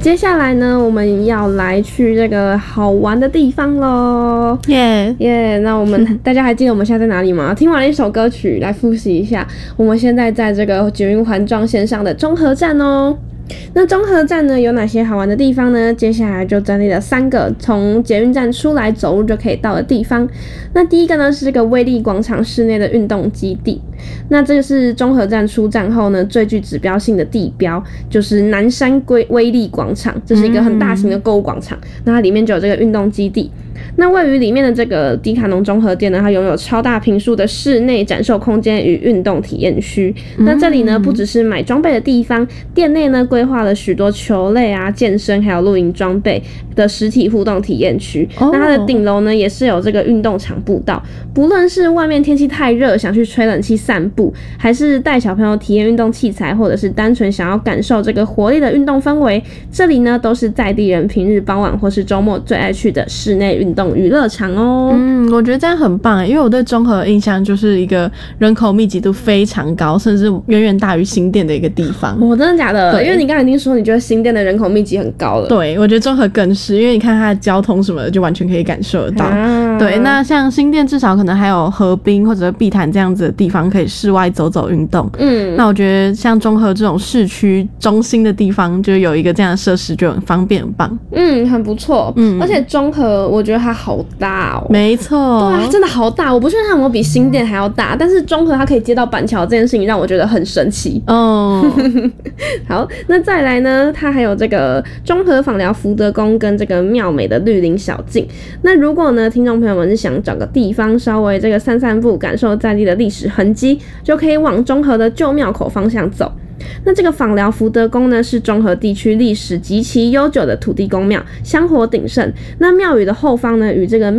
接下来呢，我们要来去这个好玩的地方咯。耶！那我们大家还记得我们现在在哪里吗？听完了一首歌曲，来复习一下。我们现在在这个捷运环状线上的中和站哦。那中和站呢有哪些好玩的地方呢？接下来就整理了3个从捷运站出来走路就可以到的地方。那第一个呢是这个威力广场室内的运动基地。那这个是中和站出站后呢最具指标性的地标，就是南山威力广场，这是一个很大型的购物广场。那它里面就有这个运动基地。那位于里面的这个迪卡侬中和店呢，它拥有超大坪数的室内展售空间与运动体验区。那这里呢不只是买装备的地方，店内呢规划了许多球类啊、健身还有露营装备的实体互动体验区。那它的顶楼呢也是有这个运动场步道，不论是外面天气太热想去吹冷气散步，还是带小朋友体验运动器材，或者是单纯想要感受这个活力的运动氛围，这里呢都是在地人平日傍晚或是周末最爱去的室内运动娱乐场哦。 我觉得这样很棒，因为我对中和的印象就是一个人口密集度非常高，甚至远远大于新店的一个地方。 真的假的？因为你刚才已经说你觉得新店的人口密集很高了。 对，我觉得中和更是，因为你看它的交通什么的就完全可以感受得到。对，那像新店至少可能还有河滨或者碧潭这样子的地方可以室外走走运动。那我觉得像中和这种市区中心的地方就有一个这样的设施就很方便很棒。 很不错。而且中和我觉得它好大哦。 没错， 对啊，真的好大。我不确定它有没有比新店还要大，但是中和它可以接到板桥这件事情让我觉得很神奇。好，那再来呢，它还有这个中和访寮福德宫跟这个妙美的绿林小径。那如果呢听众朋友们是想找个地方稍微这个散散步，感受在地的历史痕迹，就可以往中和的旧庙口方向走。那这个访寮福德宫呢，是中和地区历史极其悠久的土地公庙，香火鼎盛。那庙宇的后方呢，与这个